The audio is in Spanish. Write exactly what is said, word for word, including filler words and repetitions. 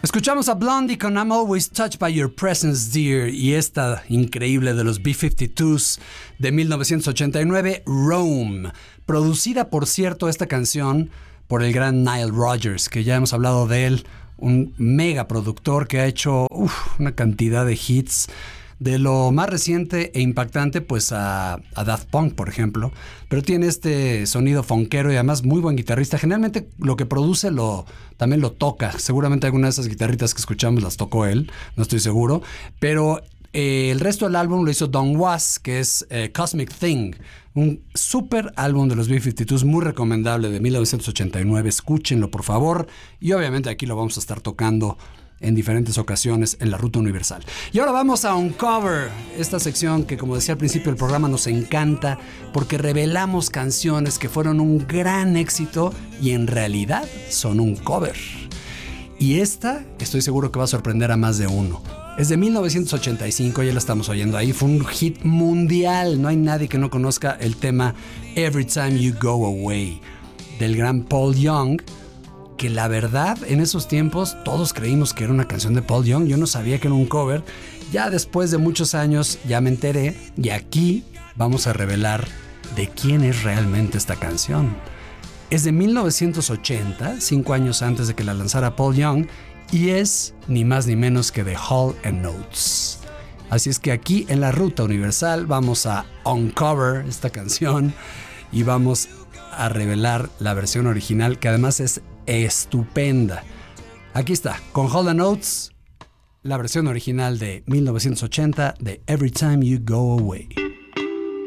Escuchamos a Blondie con I'm Always Touched by Your Presence, Dear, y esta increíble de los B cincuenta y dos de mil novecientos ochenta y nueve, Rome. Producida, por cierto, esta canción por el gran Nile Rodgers, que ya hemos hablado de él, un mega productor que ha hecho uf, una cantidad de hits. De lo más reciente e impactante, pues a, a Daft Punk, por ejemplo. Pero tiene este sonido funkero y además muy buen guitarrista. Generalmente lo que produce lo, también lo toca. Seguramente algunas de esas guitarritas que escuchamos las tocó él, no estoy seguro. Pero eh, el resto del álbum lo hizo Don Was, que es eh, Cosmic Thing. Un súper álbum de los B cincuenta y dos, muy recomendable, de mil novecientos ochenta y nueve. Escúchenlo, por favor. Y obviamente aquí lo vamos a estar tocando en diferentes ocasiones en la Ruta Universal. Y ahora vamos a Uncover, esta sección que, como decía al principio del programa, nos encanta porque revelamos canciones que fueron un gran éxito y en realidad son un cover. Y esta, estoy seguro que va a sorprender a más de uno. Es de mil novecientos ochenta y cinco, ya la estamos oyendo ahí, fue un hit mundial. No hay nadie que no conozca el tema Every Time You Go Away, del gran Paul Young, que la verdad en esos tiempos todos creímos que era una canción de Paul Young. Yo no sabía que era un cover. Ya después de muchos años ya me enteré, y aquí vamos a revelar de quién es realmente esta canción. Es de mil novecientos ochenta, cinco años antes de que la lanzara Paul Young, y es ni más ni menos que de Hall and Oates. Así es que aquí en la Ruta Universal vamos a uncover esta canción y vamos a revelar la versión original, que además es estupenda. Aquí está, con Hall and Oates, la versión original de mil novecientos ochenta de Every Time You Go Away.